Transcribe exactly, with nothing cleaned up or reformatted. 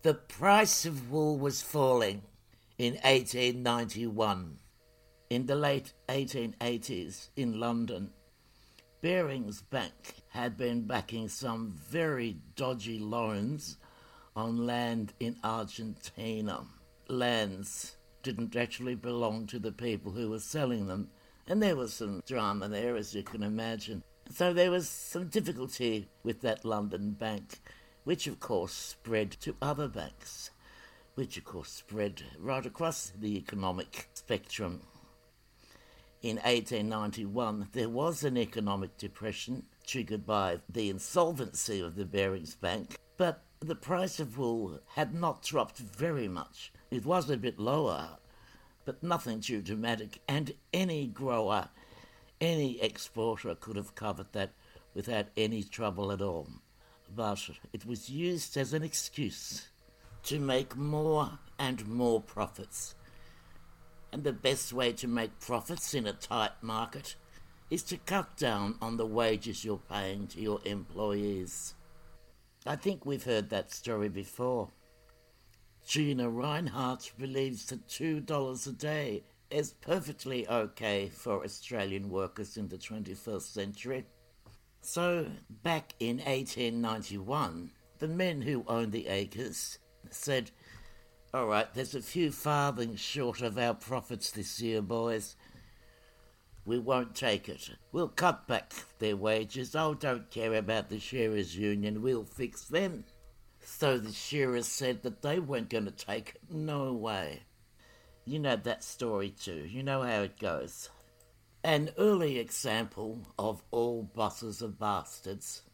The price of wool was falling in eighteen ninety-one. In the late eighteen eighties in London, Barings Bank had been backing some very dodgy loans on land in Argentina. Lands didn't actually belong to the people who were selling them, and there was some drama there, as you can imagine. So there was some difficulty with that London bank, which of course spread to other banks, which of course spread right across the economic spectrum. In eighteen ninety-one, there was an economic depression triggered by the insolvency of the Barings Bank, but the price of wool had not dropped very much. It was a bit lower, but nothing too dramatic, and any grower, any exporter could have covered that without any trouble at all. But it was used as an excuse to make more and more profits. And the best way to make profits in a tight market is to cut down on the wages you're paying to your employees. I think we've heard that story before. Gina Rinehart believes that two dollars a day is perfectly okay for Australian workers in the twenty-first century. So, back in eighteen ninety-one, the men who owned the acres said, "All right, there's a few farthings short of our profits this year, boys. We won't take it. We'll cut back their wages. Oh, don't care about the shearers' union. We'll fix them." So the shearers said that they weren't going to take it. No way. You know that story too. You know how it goes. An early example of all bosses are bastards